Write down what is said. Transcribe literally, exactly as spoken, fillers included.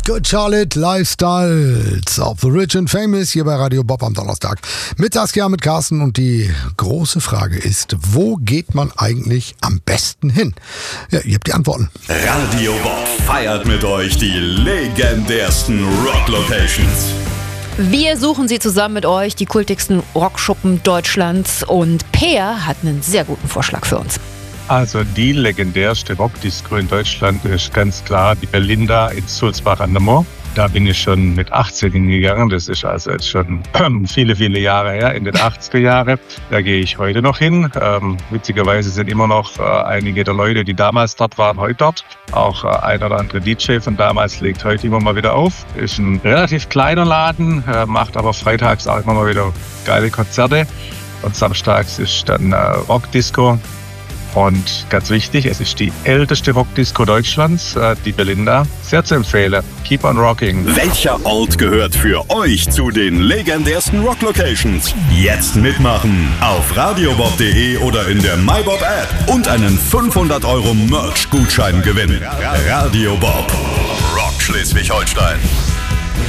Good Charlotte Lifestyles of the Rich and Famous hier bei Radio Bob am Donnerstag. Mit Saskia, mit Carsten und die große Frage ist, wo geht man eigentlich am besten hin? Ja, ihr habt die Antworten. Radio Bob feiert mit euch die legendärsten Rock-Locations. Wir suchen sie zusammen mit euch, die kultigsten Rockschuppen Deutschlands, und Peer hat einen sehr guten Vorschlag für uns. Also die legendärste Rockdisco in Deutschland ist ganz klar die Belinda in Sulzbach an der Moor. Da bin ich schon mit achtzehn hingegangen. Das ist also jetzt schon viele, viele Jahre her, in den achtziger Jahren. Da gehe ich heute noch hin. Ähm, witzigerweise sind immer noch äh, einige der Leute, die damals dort waren, heute dort. Auch äh, ein oder andere D J von damals legt heute immer mal wieder auf. Ist ein relativ kleiner Laden, äh, macht aber freitags auch immer mal wieder geile Konzerte. Und samstags ist dann äh, Rockdisco. Und ganz wichtig, es ist die älteste Rockdisco Deutschlands, die Belinda. Sehr zu empfehlen. Keep on rocking. Welcher Ort gehört für euch zu den legendärsten Rock-Locations? Jetzt mitmachen auf radiobob punkt de oder in der MyBob-App und einen fünfhundert Euro Merch-Gutschein gewinnen. Radio Bob, Rock Schleswig-Holstein.